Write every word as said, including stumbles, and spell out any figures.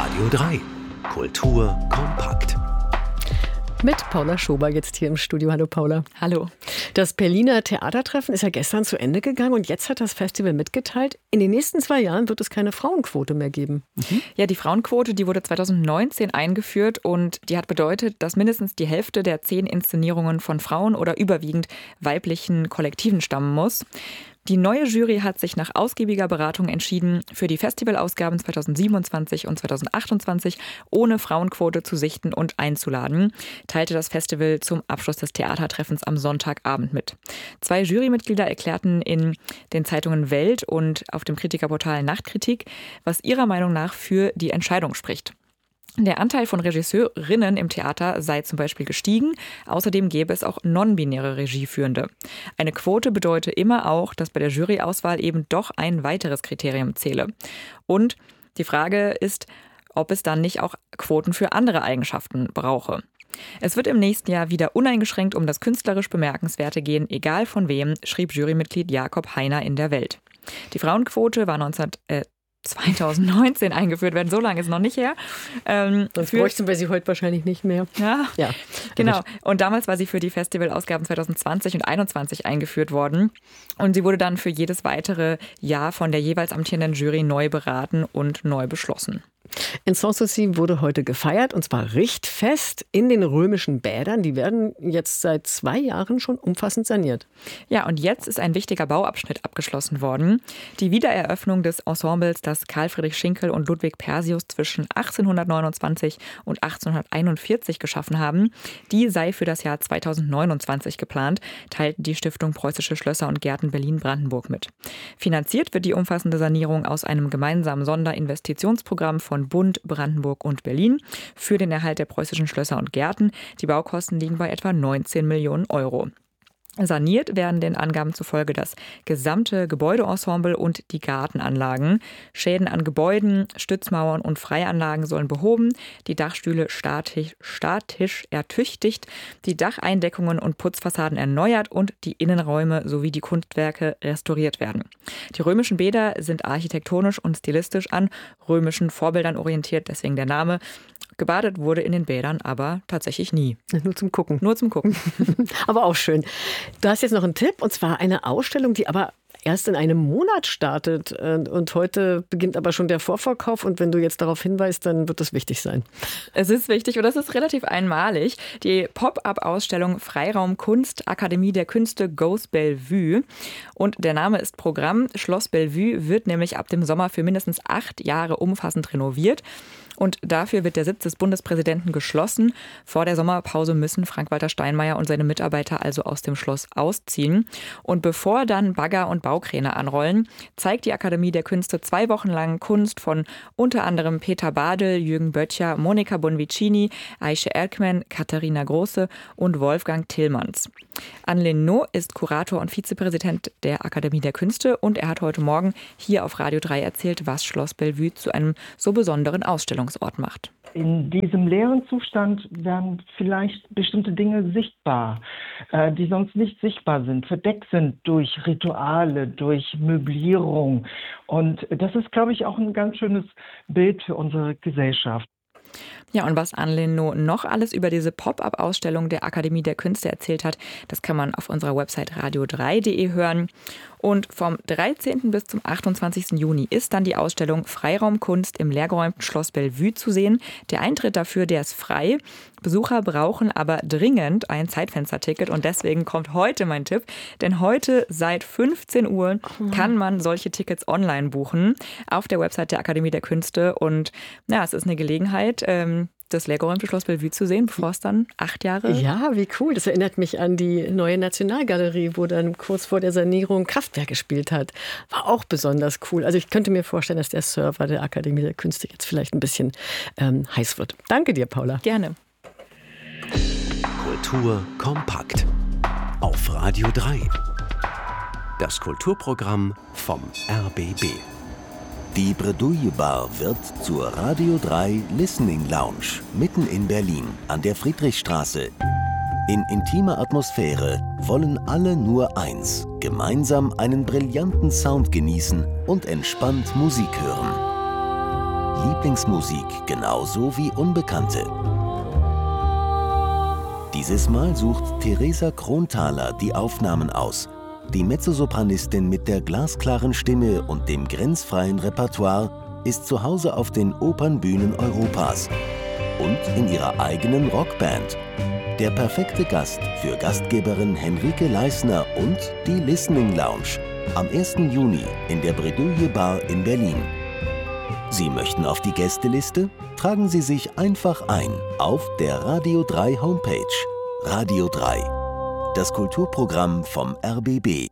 Radio drei. Kultur kompakt. Mit Paula Schober jetzt hier im Studio. Hallo Paula. Hallo. Das Berliner Theatertreffen ist ja gestern zu Ende gegangen und jetzt hat das Festival mitgeteilt, in den nächsten zwei Jahren wird es keine Frauenquote mehr geben. Mhm. Ja, die Frauenquote, die wurde zweitausendneunzehn eingeführt und die hat bedeutet, dass mindestens die Hälfte der zehn Inszenierungen von Frauen oder überwiegend weiblichen Kollektiven stammen muss. Die neue Jury hat sich nach ausgiebiger Beratung entschieden, für die Festivalausgaben zweitausendsiebenundzwanzig und zweitausendachtundzwanzig ohne Frauenquote zu sichten und einzuladen, teilte das Festival zum Abschluss des Theatertreffens am Sonntagabend mit. Zwei Jurymitglieder erklärten in den Zeitungen Welt und auf dem Kritikerportal Nachtkritik, was ihrer Meinung nach für die Entscheidung spricht. Der Anteil von Regisseurinnen im Theater sei zum Beispiel gestiegen. Außerdem gäbe es auch non-binäre Regieführende. Eine Quote bedeutet immer auch, dass bei der Juryauswahl eben doch ein weiteres Kriterium zähle. Und die Frage ist, ob es dann nicht auch Quoten für andere Eigenschaften brauche. Es wird im nächsten Jahr wieder uneingeschränkt um das künstlerisch Bemerkenswerte gehen, egal von wem, schrieb Jurymitglied Jakob Heiner in der Welt. Die Frauenquote war neunzehn, äh, zweitausendneunzehn eingeführt werden, so lange ist noch nicht her. Ähm, Sonst für, bräuchten wir sie heute wahrscheinlich nicht mehr. Ja, ja, genau. Und damals war sie für die Festivalausgaben zweitausendzwanzig und zweitausendeinundzwanzig eingeführt worden. Und sie wurde dann für jedes weitere Jahr von der jeweils amtierenden Jury neu beraten und neu beschlossen. In Sanssouci wurde heute gefeiert, und zwar richtfest in den römischen Bädern. Die werden jetzt seit zwei Jahren schon umfassend saniert. Ja, und jetzt ist ein wichtiger Bauabschnitt abgeschlossen worden. Die Wiedereröffnung des Ensembles, das Karl Friedrich Schinkel und Ludwig Persius zwischen achtzehnhundertneunundzwanzig und achtzehnhunderteinundvierzig geschaffen haben, die sei für das Jahr zweitausendneunundzwanzig geplant, teilten die Stiftung Preußische Schlösser und Gärten Berlin-Brandenburg mit. Finanziert wird die umfassende Sanierung aus einem gemeinsamen Sonderinvestitionsprogramm von Bund, Brandenburg und Berlin für den Erhalt der preußischen Schlösser und Gärten. Die Baukosten liegen bei etwa neunzehn Millionen Euro. Saniert werden den Angaben zufolge das gesamte Gebäudeensemble und die Gartenanlagen. Schäden an Gebäuden, Stützmauern und Freianlagen sollen behoben, die Dachstühle statisch, statisch ertüchtigt, die Dacheindeckungen und Putzfassaden erneuert und die Innenräume sowie die Kunstwerke restauriert werden. Die römischen Bäder sind architektonisch und stilistisch an römischen Vorbildern orientiert, deswegen der Name. Gebadet wurde in den Bädern aber tatsächlich nie. Nur zum Gucken. Nur zum Gucken. Aber auch schön. Du hast jetzt noch einen Tipp, und zwar eine Ausstellung, die aber erst in einem Monat startet. Und heute beginnt aber schon der Vorverkauf. Und wenn du jetzt darauf hinweist, dann wird das wichtig sein. Es ist wichtig und das ist relativ einmalig. Die Pop-up-Ausstellung Freiraum Kunst, Akademie der Künste Goes Bellevue. Und der Name ist Programm. Schloss Bellevue wird nämlich ab dem Sommer für mindestens acht Jahre umfassend renoviert. Und dafür wird der Sitz des Bundespräsidenten geschlossen. Vor der Sommerpause müssen Frank-Walter Steinmeier und seine Mitarbeiter also aus dem Schloss ausziehen. Und bevor dann Bagger und Baukräne anrollen, zeigt die Akademie der Künste zwei Wochen lang Kunst von unter anderem Peter Badel, Jürgen Böttcher, Monika Bonvicini, Aische Erkmen, Katharina Große und Wolfgang Tillmanns. Anne No ist Kurator und Vizepräsident der Akademie der Künste und er hat heute Morgen hier auf Radio drei erzählt, was Schloss Bellevue zu einem so besonderen Ausstellungsort macht. In diesem leeren Zustand werden vielleicht bestimmte Dinge sichtbar, äh, die sonst nicht sichtbar sind, verdeckt sind durch Rituale, durch Möblierung. Und das ist, glaube ich, auch ein ganz schönes Bild für unsere Gesellschaft. Ja, und was Anne No noch alles über diese Pop-up-Ausstellung der Akademie der Künste erzählt hat, das kann man auf unserer Website radio drei punkt de hören. Und vom dreizehnten bis zum achtundzwanzigsten Juni ist dann die Ausstellung Freiraum Kunst im leergeräumten Schloss Bellevue zu sehen. Der Eintritt dafür, der ist frei. Besucher brauchen aber dringend ein Zeitfensterticket und deswegen kommt heute mein Tipp. Denn heute seit fünfzehn Uhr kann man solche Tickets online buchen auf der Website der Akademie der Künste. Und ja, es ist eine Gelegenheit, ähm, das leergeräumte Schloss Bellevue zu sehen, bevor es dann acht Jahre... Ja, wie cool. Das erinnert mich an die neue Nationalgalerie, wo dann kurz vor der Sanierung Kraftwerk gespielt hat. War auch besonders cool. Also ich könnte mir vorstellen, dass der Server der Akademie der Künste jetzt vielleicht ein bisschen ähm, heiß wird. Danke dir, Paula. Gerne. Kultur kompakt. Auf Radio drei. Das Kulturprogramm vom R B B. Die Bredouille Bar wird zur Radio drei Listening Lounge mitten in Berlin an der Friedrichstraße. In intimer Atmosphäre wollen alle nur eins: gemeinsam einen brillanten Sound genießen und entspannt Musik hören. Lieblingsmusik genauso wie Unbekannte. Dieses Mal sucht Theresa Kronthaler die Aufnahmen aus. Die Mezzosopranistin mit der glasklaren Stimme und dem grenzfreien Repertoire ist zu Hause auf den Opernbühnen Europas und in ihrer eigenen Rockband. Der perfekte Gast für Gastgeberin Henrike Leisner und die Listening Lounge am ersten Juni in der Bredouille Bar in Berlin. Sie möchten auf die Gästeliste? Tragen Sie sich einfach ein auf der Radio drei Homepage. Radio drei, das Kulturprogramm vom R B B.